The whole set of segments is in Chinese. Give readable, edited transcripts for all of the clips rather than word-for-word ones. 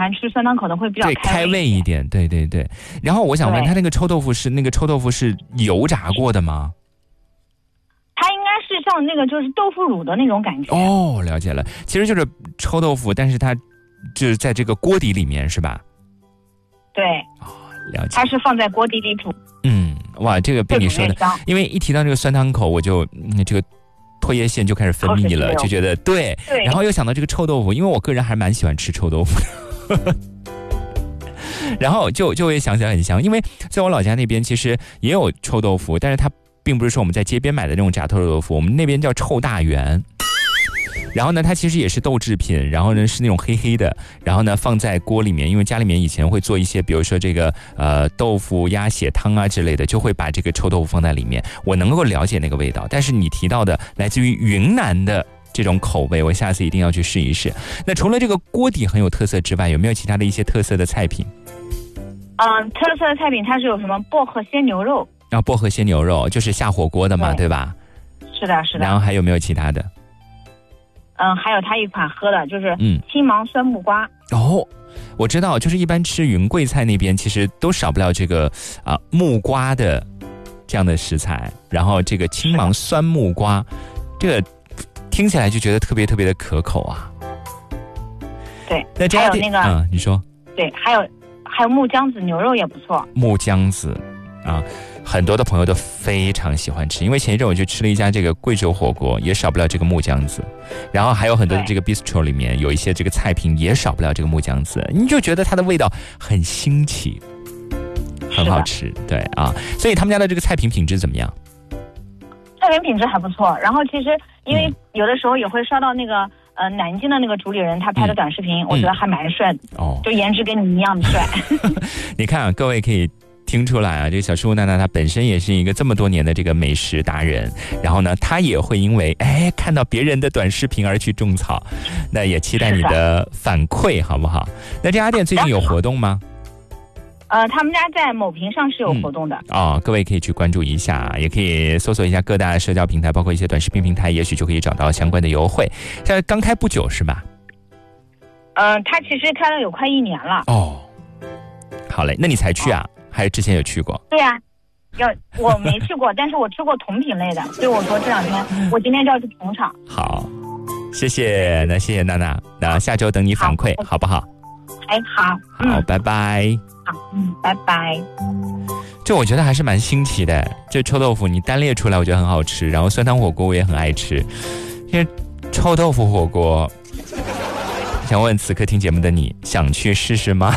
欢吃酸汤口的会比较开胃一点，对。然后我想问他那个臭豆腐是油炸过的吗？ 它应该是像那个就是豆腐乳的那种感觉。 哦，了解了，其实就是臭豆腐，但是它就是在这个锅底里面是吧？ 对。 哦，了解。 它是放在锅底里煮。 哇，这个被你说的，因为一提到这个酸汤口，我就这个唾液腺就开始分泌了，就觉得对，然后又想到这个臭豆腐，因为我个人还蛮喜欢吃臭豆腐的然后就会想起来很香，因为在我老家那边其实也有臭豆腐，但是它并不是说我们在街边买的那种炸臭豆腐，我们那边叫臭大元。然后呢，它其实也是豆制品，然后呢是那种黑黑的，然后呢放在锅里面，因为家里面以前会做一些，比如说这个豆腐鸭血汤啊之类的，就会把这个臭豆腐放在里面。我能够了解那个味道，但是你提到的来自于云南的这种口味，我下次一定要去试一试。那除了这个锅底很有特色之外，有没有其他的一些特色的菜品？ 特色的菜品它是有什么薄荷鲜牛肉。 薄荷鲜牛肉就是下火锅的嘛， 对吧？ 是的。 然后还有没有其他的？ 还有它一款喝的就是青芒酸木瓜。 我知道，就是一般吃云贵菜那边其实都少不了这个木瓜的这样的食材，然后这个青芒酸木瓜，这个听起来就觉得特别特别的可口啊。 对， 那这样还有那个你说。 对，还有木姜子牛肉也不错。 木姜子很多的朋友都非常喜欢吃，因为前一阵我就吃了一家这个贵州火锅，也少不了这个木姜子，然后还有很多的这个 bistro 里面有一些这个菜品也少不了这个木姜子，你就觉得它的味道很新奇，很好吃。对所以他们家的这个菜品品质怎么样？ 菜品品质还不错，然后其实因为有的时候也会刷到那个南京的那个主理人他拍的短视频，我觉得还蛮帅的，就颜值跟你一样的帅。 你看各位可以听出来这个小师傅娜娜她本身也是一个这么多年的这个美食达人，然后呢她也会因为看到别人的短视频而去种草，那也期待你的反馈好不好？那这家店最近有活动吗？ 他们家在某平上是有活动的各位可以去关注一下，也可以搜索一下各大社交平台，包括一些短视频平台，也许就可以找到相关的优惠。这刚开不久是吧？ 它其实开了有快1年了。 好嘞，那你才去啊？还是之前有去过？ 对啊，我没去过，但是我吃过同品类的，所以我说这2天我今天就要去捧场。 好，谢谢娜娜，那下周等你反馈好不好？好，拜拜。 好，拜拜。 这我觉得还是蛮新奇的，这臭豆腐你单列出来我觉得很好吃，然后酸汤火锅我也很爱吃，因为臭豆腐火锅，想问此刻听节目的你想去试试吗？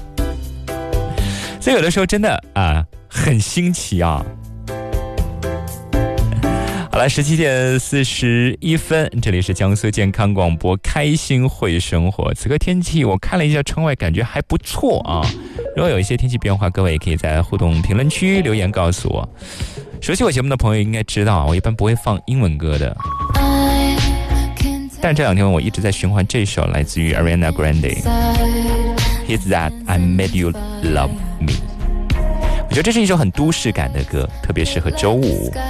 所以有的时候真的很新奇啊。好了，17点41分，这里是江苏健康广播开心会生活。此刻天气我看了一下窗外，感觉还不错啊。如果有一些天气变化，各位也可以在互动评论区留言告诉我。熟悉我节目的朋友应该知道，我一般不会放英文歌的，但这2天我一直在循环这首来自于 Ariana Grande，Is That I Made You Love Me。我觉得这是一首很都市感的歌，特别适合周五。